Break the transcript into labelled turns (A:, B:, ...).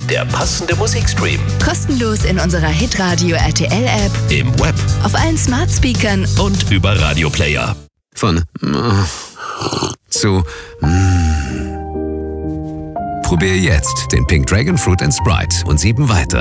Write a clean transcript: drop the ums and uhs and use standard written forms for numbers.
A: der passende Musikstream.
B: Kostenlos in unserer Hitradio RTL App,
A: Im Web
B: auf allen Smart Speakern
A: und über Radioplayer.
C: Von zu Probier jetzt den Pink Dragon Fruit & Sprite und 7 weitere.